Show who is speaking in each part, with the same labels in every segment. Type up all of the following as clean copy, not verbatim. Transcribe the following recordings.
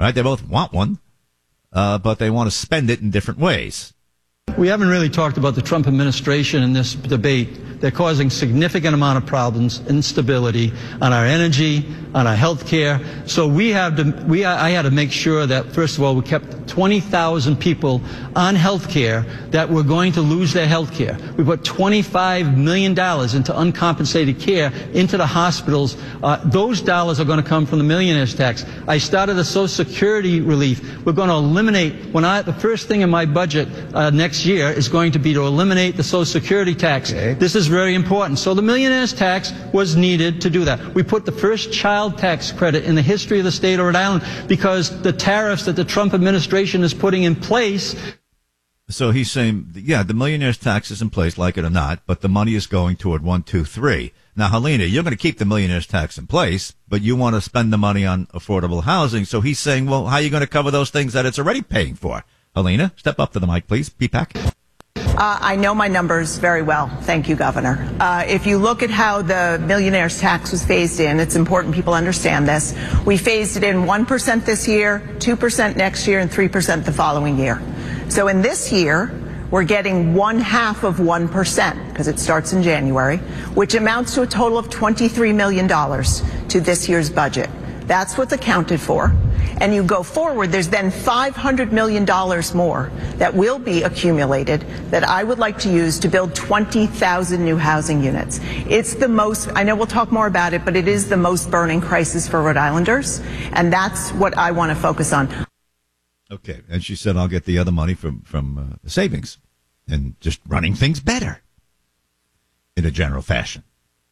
Speaker 1: Right? They both want one, but they want to spend it in different ways.
Speaker 2: We haven't really talked about the Trump administration in this debate. They're causing significant amount of problems, instability on our energy, on our health care. So I had to make sure that, first of all, we kept 20,000 people on health care that were going to lose their health care. We put $25 million into uncompensated care into the hospitals. Those dollars are going to come from the millionaire's tax. I started a Social Security relief. We're going to eliminate, the first thing in my budget next year is going to be to eliminate the Social Security tax. Okay. This is very important. So the millionaire's tax was needed to do that. We put the first child tax credit in the history of the state of Rhode Island because the tariffs that the Trump administration is putting in place.
Speaker 1: So he's saying, yeah, the millionaire's tax is in place, like it or not, but the money is going toward 1, 2, 3. Now, Helena, you're going to keep the millionaire's tax in place, but you want to spend the money on affordable housing. So he's saying, well, how are you going to cover those things that it's already paying for? Helena, step up to the mic, please. PPAC.
Speaker 3: I know my numbers very well. Thank you, Governor. If you look at how the millionaire's tax was phased in, it's important people understand this. We phased it in 1% this year, 2% next year, and 3% the following year. So in this year, we're getting 1/2 of 1% because it starts in January, which amounts to a total of $23 million to this year's budget. That's what's accounted for. And you go forward, there's then $500 million more that will be accumulated that I would like to use to build 20,000 new housing units. It's the most, I know we'll talk more about it, but it is the most burning crisis for Rhode Islanders, and that's what I want to focus on.
Speaker 1: Okay, and she said I'll get the other money from the savings and just running things better in a general fashion.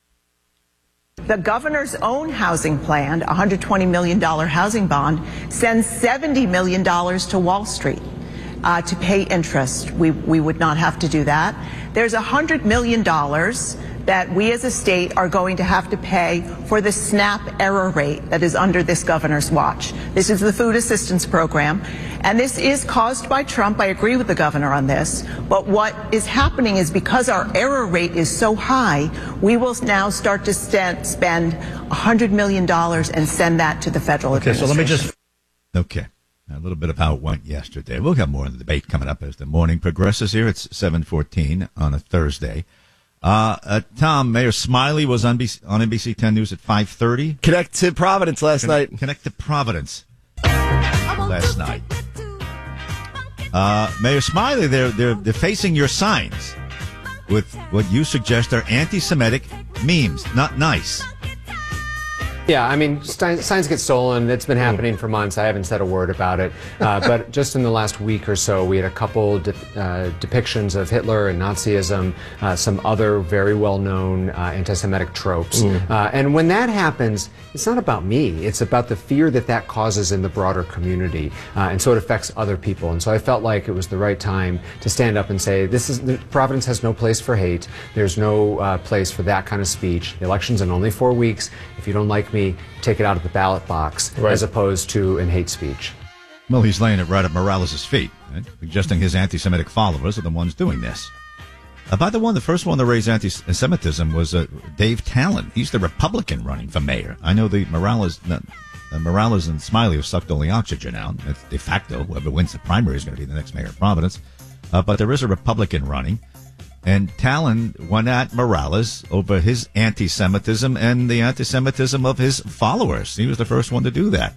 Speaker 3: The governor's own housing plan, $120 million housing bond, sends $70 million to Wall Street to pay interest. We would not have to do that. There's $100 million that we as a state are going to have to pay for the SNAP error rate that is under this governor's watch. This is the food assistance program, and this is caused by Trump. I agree with the governor on this, but what is happening is because our error rate is so high, we will now start to spend $100 million and send that to the federal administration.
Speaker 1: So let me just... Okay. A little bit of how it went yesterday. We'll have more in the debate coming up as the morning progresses here. It's 7:14 on a Thursday. Tom, Mayor Smiley was on NBC 10 News at 5:30.
Speaker 4: Connect to Providence last night.
Speaker 1: Connect to Providence last night. Mayor Smiley, they're facing your signs with what you suggest are anti-Semitic memes. Not nice.
Speaker 5: Yeah, I mean, signs get stolen. It's been happening for months. I haven't said a word about it. But just in the last week or so, we had a couple depictions of Hitler and Nazism, some other very well-known anti-Semitic tropes. And when that happens, it's not about me. It's about the fear that that causes in the broader community. And so it affects other people. And so I felt like it was the right time to stand up and say, Providence has no place for hate. There's no place for that kind of speech. The election's in only 4 weeks. If you don't like me, take it out of the ballot box, as opposed to in hate speech.
Speaker 1: Well, he's laying it right at Morales' feet, right? Suggesting his anti-Semitic followers are the ones doing this. By the way, the first one to raise anti-Semitism was Dave Talon. He's the Republican running for mayor. I know the Morales and Smiley have sucked all the oxygen out. It's de facto. Whoever wins the primary is going to be the next mayor of Providence. But there is a Republican running. And Talon went at Morales over his anti-Semitism and the anti-Semitism of his followers. He was the first one to do that.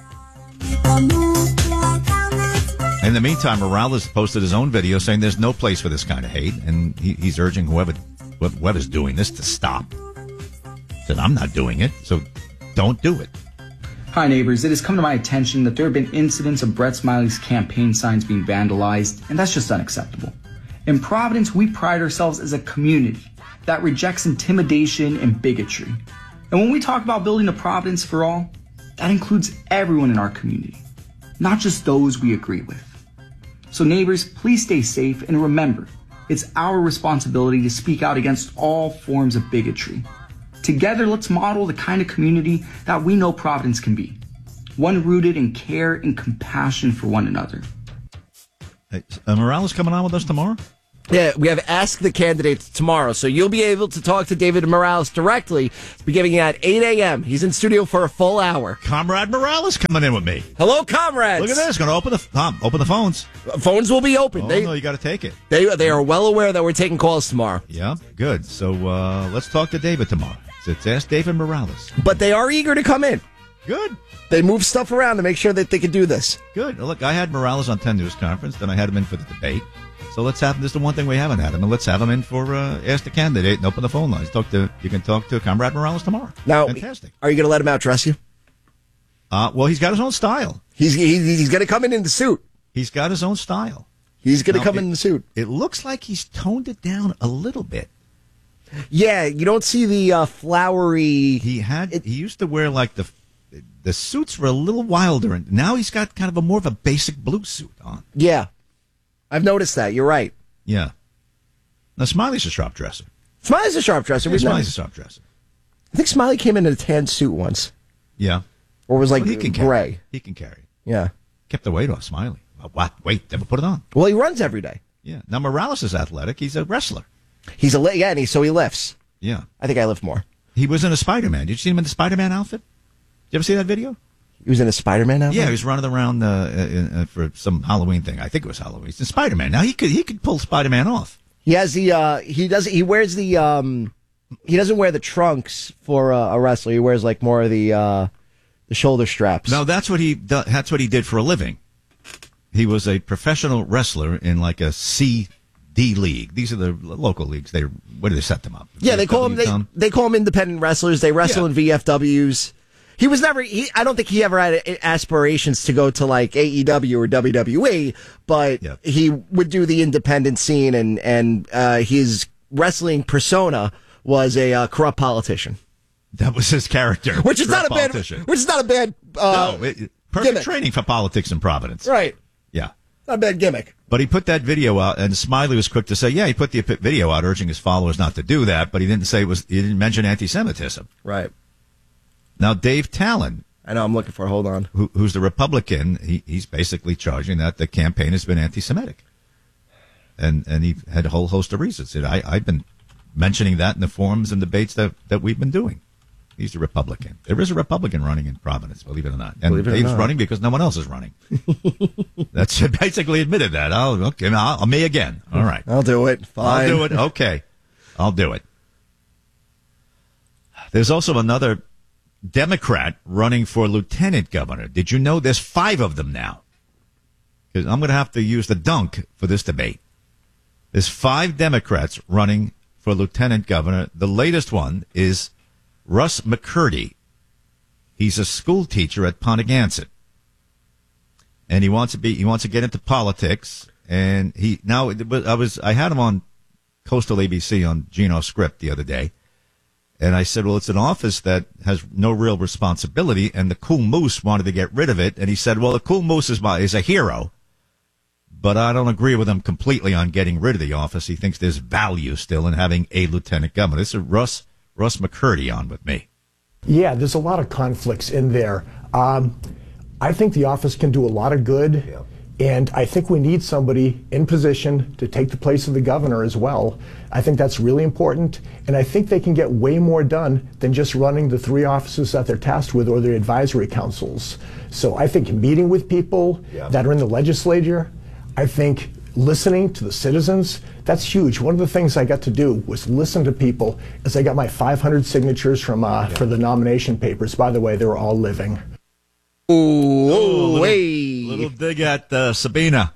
Speaker 1: In the meantime, Morales posted his own video saying there's no place for this kind of hate, and he's urging whoever's doing this to stop. Said, I'm not doing it, so don't do it.
Speaker 6: Hi, neighbors. It has come to my attention that there have been incidents of Brett Smiley's campaign signs being vandalized, and that's just unacceptable. In Providence, we pride ourselves as a community that rejects intimidation and bigotry. And when we talk about building a Providence for all, that includes everyone in our community, not just those we agree with. So neighbors, please stay safe, and remember, it's our responsibility to speak out against all forms of bigotry. Together, let's model the kind of community that we know Providence can be, one rooted in care and compassion for one another.
Speaker 1: Hey, Morales coming on with us tomorrow?
Speaker 4: Yeah, we have Ask the Candidates tomorrow, so you'll be able to talk to David Morales directly, beginning at 8 a.m. He's in studio for a full hour.
Speaker 1: Comrade Morales coming in with me.
Speaker 4: Hello, comrades.
Speaker 1: Look at this. Going to open the phones.
Speaker 4: Phones will be open.
Speaker 1: No, you got to take it.
Speaker 4: They are well aware that we're taking calls tomorrow.
Speaker 1: Yeah, good. So let's talk to David tomorrow. So it's Ask David Morales.
Speaker 4: But they are eager to come in.
Speaker 1: Good.
Speaker 4: They move stuff around to make sure that they can do this.
Speaker 1: Good. Look, I had Morales on 10 News Conference, then I had him in for the debate. So let's have, this is the one thing we haven't had him, and let's have him in for Ask the Candidate and open the phone lines. You can talk to Comrade Morales tomorrow.
Speaker 4: Now,
Speaker 1: fantastic.
Speaker 4: Are you going to let him outdress you?
Speaker 1: Well, he's got his own style.
Speaker 4: He's going to come in the suit.
Speaker 1: He's got his own style.
Speaker 4: He's going to come in the suit.
Speaker 1: It looks like he's toned it down a little bit.
Speaker 4: Yeah, you don't see the flowery.
Speaker 1: He used to wear like the suits were a little wilder, and now he's got kind of more of a basic blue suit on.
Speaker 4: Yeah. I've noticed that. You're right.
Speaker 1: Yeah. Now, Smiley's a sharp dresser.
Speaker 4: Smiley's a sharp dresser.
Speaker 1: Yeah, Smiley's a sharp dresser.
Speaker 4: I think Smiley came in a tan suit once.
Speaker 1: Yeah.
Speaker 4: Or was like
Speaker 1: he can
Speaker 4: gray.
Speaker 1: Carry. He can carry.
Speaker 4: Yeah.
Speaker 1: Kept the weight off Smiley. What? Weight? Never put it on.
Speaker 4: Well, he runs every day.
Speaker 1: Yeah. Now, Morales is athletic. He's a wrestler.
Speaker 4: So he lifts.
Speaker 1: Yeah.
Speaker 4: I think I lift more.
Speaker 1: He was in a Spider-Man. Did you see him in the Spider-Man outfit? Did you ever see that video?
Speaker 4: He was in a Spider-Man outfit?
Speaker 1: Yeah, he was running around for some Halloween thing. I think it was Halloween. He's in Spider-Man. Now he could pull Spider-Man off.
Speaker 4: He has he wears the he doesn't wear the trunks for a wrestler. He wears like more of the shoulder straps.
Speaker 1: No, that's what he did for a living. He was a professional wrestler in like a C D league. These are the local leagues. Where do they set them up?
Speaker 4: Yeah, they call them independent wrestlers. They wrestle in VFWs. He was never. I don't think he ever had aspirations to go to like AEW or WWE, but he would do the independent scene, and his wrestling persona was a corrupt politician.
Speaker 1: That was his character,
Speaker 4: which is not a bad.
Speaker 1: Perfect
Speaker 4: gimmick.
Speaker 1: training for politics in Providence.
Speaker 4: Right.
Speaker 1: Yeah.
Speaker 4: Not a bad gimmick.
Speaker 1: But he put that video out, and Smiley was quick to say, "Yeah, he put the video out, urging his followers not to do that." But he didn't say he didn't mention anti-Semitism.
Speaker 4: Right.
Speaker 1: Now, Dave Talon,
Speaker 4: I know I'm looking for. Hold on.
Speaker 1: Who's the Republican? He's basically charging that the campaign has been anti-Semitic, and he had a whole host of reasons. I've been mentioning that in the forums and debates that we've been doing. He's a Republican. There is a Republican running in Providence, believe it or not, and Dave's running because no one else is running. That's basically admitted that. Me again. All right,
Speaker 4: I'll do it. Fine.
Speaker 1: I'll do it. Okay, I'll do it. There's also another Democrat running for lieutenant governor. Did you know there's 5 of them now? Because I'm going to have to use the dunk for this debate. There's 5 Democrats running for lieutenant governor. The latest one is Russ McCurdy. He's a school teacher at Pontigansett, and he wants to get into politics. And I had him on Coastal ABC on Gino Script the other day. And I said, well, it's an office that has no real responsibility, and the Cool Moose wanted to get rid of it. And he said, well, the Cool Moose is a hero, but I don't agree with him completely on getting rid of the office. He thinks there's value still in having a lieutenant governor. This is Russ McCurdy on with me.
Speaker 7: Yeah, there's a lot of conflicts in there. I think the office can do a lot of good. Yeah. And I think we need somebody in position to take the place of the governor as well. I think that's really important. And I think they can get way more done than just running the 3 offices that they're tasked with or their advisory councils. So I think meeting with people that are in the legislature, I think listening to the citizens, that's huge. One of the things I got to do was listen to people as I got my 500 signatures from for the nomination papers. By the way, they were all living.
Speaker 4: Ooh,
Speaker 1: little dig at Sabina.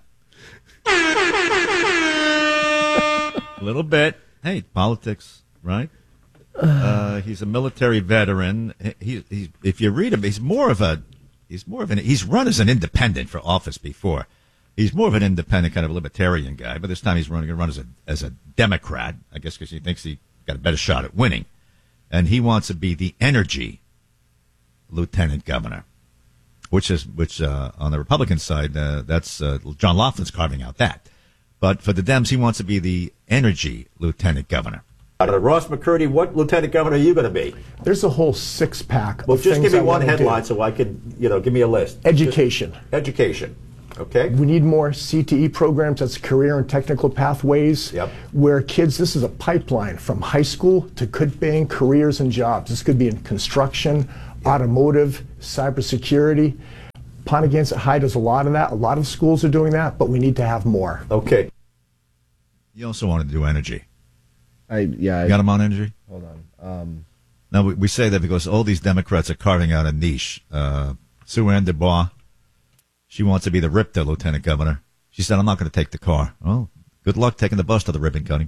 Speaker 1: A little bit. Hey, politics, right? He's a military veteran. If you read him, he's run as an independent for office before. He's more of an independent kind of libertarian guy, but this time he's going to run as a Democrat, I guess, because he thinks he got a better shot at winning, and he wants to be the energy lieutenant governor. Which on the Republican side, that's John Laughlin's carving out that. But for the Dems, he wants to be the energy lieutenant governor.
Speaker 8: Ross McCurdy, what lieutenant governor are you going to be?
Speaker 7: There's a whole 6-pack.
Speaker 8: Well, just give me one headline so I could, give me a list.
Speaker 7: Education.
Speaker 8: Education. Okay.
Speaker 7: We need more CTE programs, that's career and technical pathways, where kids, this is a pipeline from high school to could be in careers and jobs. This could be in construction, automotive, cybersecurity. Pontiac High does a lot of that. A lot of schools are doing that, but we need to have more.
Speaker 8: Okay.
Speaker 1: You also want to do energy.
Speaker 4: You
Speaker 1: got them on energy?
Speaker 4: Hold on.
Speaker 1: Now, we say that because all these Democrats are carving out a niche. Sue Ann Dubois, she wants to be the RIPTA lieutenant governor. She said, I'm not going to take the car. Well, good luck taking the bus to the ribbon cutting.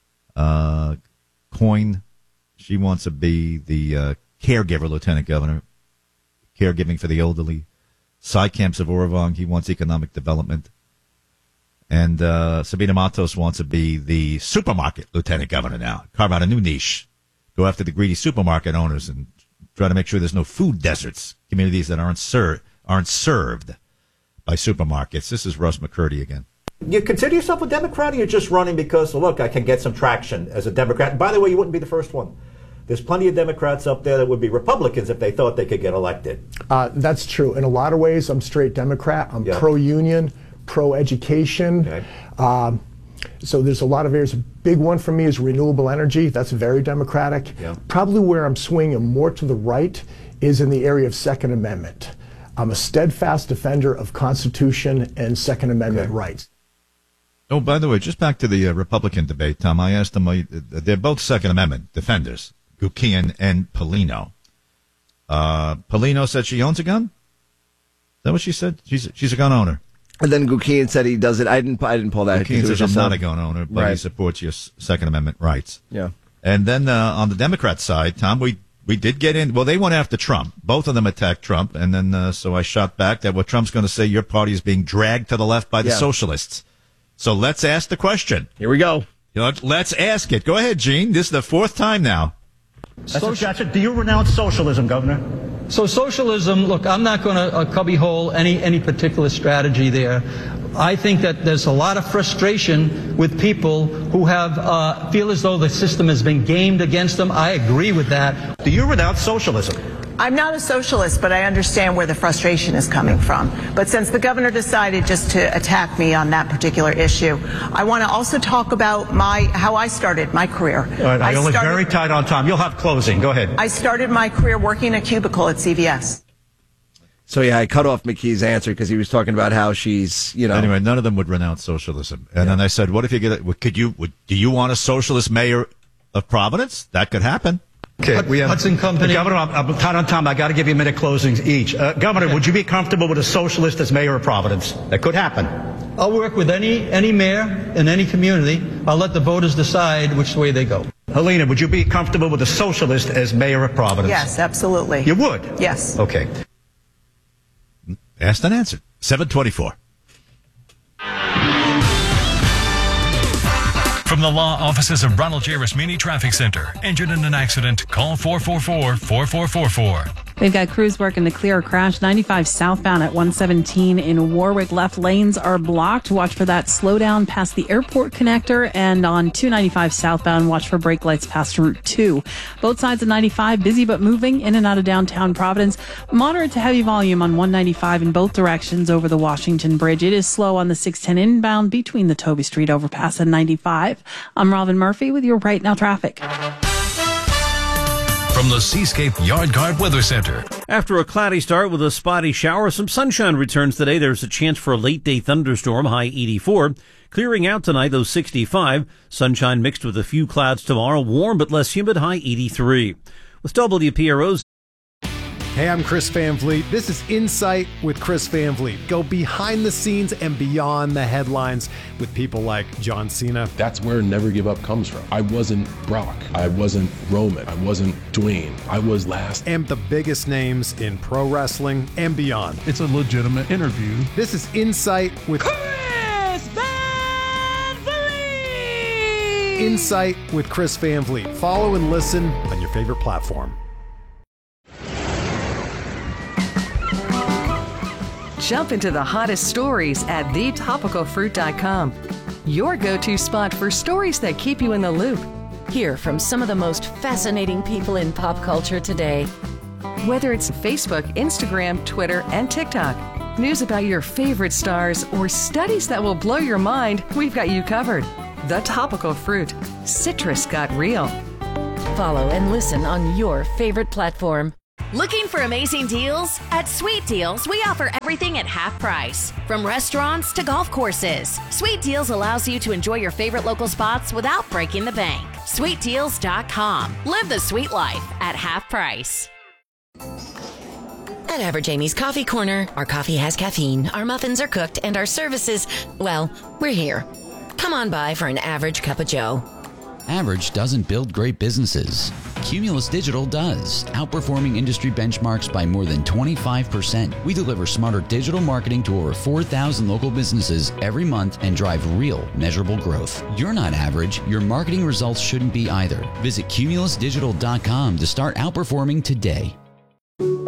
Speaker 1: Coyne, she wants to be the caregiver lieutenant governor, caregiving for the elderly. Cy Camps of Orvong, he wants economic development. And Sabina Matos wants to be the supermarket lieutenant governor now. Carve out a new niche. Go after the greedy supermarket owners and try to make sure there's no food deserts, communities that aren't served by supermarkets. This is Russ McCurdy again.
Speaker 8: You consider yourself a Democrat, or you're just running because, look, I can get some traction as a Democrat? And by the way, you wouldn't be the first one. There's plenty of Democrats up there that would be Republicans if they thought they could get elected.
Speaker 7: That's true. In a lot of ways, I'm straight Democrat. I'm pro-union, pro-education. Okay. So there's a lot of areas. A big one for me is renewable energy. That's very Democratic. Yeah. Probably where I'm swinging more to the right is in the area of Second Amendment. I'm a steadfast defender of Constitution and Second Amendment rights.
Speaker 1: Oh, by the way, just back to the Republican debate, Tom, I asked them, they're both Second Amendment defenders, Gukian and Polino. Polino said she owns a gun? Is that what she said? She's a gun owner.
Speaker 4: And then Gukian said he does it. I didn't pull that.
Speaker 1: Gukian says I'm not a gun owner, but he supports your Second Amendment rights.
Speaker 4: Yeah.
Speaker 1: And then on the Democrat side, Tom, we did get in. Well, they went after Trump. Both of them attacked Trump. And then so I shot back that what Trump's going to say, your party is being dragged to the left by the socialists. So let's ask the question.
Speaker 4: Here we go.
Speaker 1: Let's ask it. Go ahead, Gene. This is the fourth time now.
Speaker 9: Do you renounce socialism, Governor?
Speaker 2: So socialism, look, I'm not going to cubbyhole any particular strategy there. I think that there's a lot of frustration with people who have feel as though the system has been gamed against them. I agree with that.
Speaker 9: Do you renounce socialism?
Speaker 3: I'm not a socialist, but I understand where the frustration is coming from. But since the governor decided just to attack me on that particular issue, I want to also talk about how I started my career.
Speaker 9: All right, I only very tight on time. You'll have closing. Go ahead.
Speaker 3: I started my career working a cubicle at CVS.
Speaker 4: So, I cut off McKee's answer because he was talking about how she's,
Speaker 1: Anyway, none of them would renounce socialism. And then I said, what if you get it? Do you want a socialist mayor of Providence? That could happen.
Speaker 2: Okay, we have Hudson Company.
Speaker 9: Governor, I'm tight on time. I got to give you a minute closings each. Governor, would you be comfortable with a socialist as mayor of Providence? That could happen.
Speaker 2: I'll work with any mayor in any community. I'll let the voters decide which way they go.
Speaker 9: Helena, would you be comfortable with a socialist as mayor of Providence?
Speaker 3: Yes, absolutely.
Speaker 9: You would?
Speaker 3: Yes.
Speaker 9: Okay.
Speaker 1: Asked and answered. 724.
Speaker 10: From the law offices of Ronald J. Rasmini Traffic Center. Injured in an accident? Call 444-4444.
Speaker 11: We've got crews working to clear a crash 95 southbound at 117 in Warwick. Left lanes are blocked. Watch for that slowdown past the airport connector. And on 295 southbound, watch for brake lights past Route 2. Both sides of 95 busy but moving in and out of downtown Providence. Moderate to heavy volume on 195 in both directions over the Washington Bridge. It is slow on the 610 inbound between the Toby Street overpass and 95. I'm Robin Murphy with your Right Now traffic.
Speaker 10: From the Seascape Yard Guard Weather Center.
Speaker 12: After a cloudy start with a spotty shower, some sunshine returns today. There's a chance for a late-day thunderstorm, high 84. Clearing out tonight, though 65. Sunshine mixed with a few clouds tomorrow. Warm but less humid, high 83. With WPRO's
Speaker 13: Hey, I'm Chris Van Vliet. This is Insight with Chris Van Vliet. Go behind the scenes and beyond the headlines with people like John Cena.
Speaker 14: That's where Never Give Up comes from. I wasn't Brock. I wasn't Roman. I wasn't Dwayne. I was last.
Speaker 13: And the biggest names in pro wrestling and beyond.
Speaker 15: It's a legitimate interview.
Speaker 13: This is Insight with
Speaker 16: Chris Van Vliet.
Speaker 13: Insight with Chris Van Vliet. Follow and listen on your favorite platform.
Speaker 17: Jump into the hottest stories at thetopicalfruit.com. Your go-to spot for stories that keep you in the loop.
Speaker 18: Hear from some of the most fascinating people in pop culture today.
Speaker 17: Whether it's Facebook, Instagram, Twitter, and TikTok. News about your favorite stars or studies that will blow your mind, we've got you covered. The Topical Fruit. Citrus got real.
Speaker 18: Follow and listen on your favorite platform.
Speaker 15: Looking for amazing deals? At Sweet Deals, we offer everything at half price. From restaurants to golf courses, Sweet Deals allows you to enjoy your favorite local spots without breaking the bank. SweetDeals.com. Live the sweet life at half price.
Speaker 18: At Average Amy's Coffee Corner, our coffee has caffeine, our muffins are cooked, and our services, well, we're here. Come on by for an average cup of joe.
Speaker 19: Average doesn't build great businesses. Cumulus Digital does, outperforming industry benchmarks by more than 25%. We deliver smarter digital marketing to over 4,000 local businesses every month and drive real, measurable growth. You're not average. Your marketing results shouldn't be either. Visit cumulusdigital.com to start outperforming today.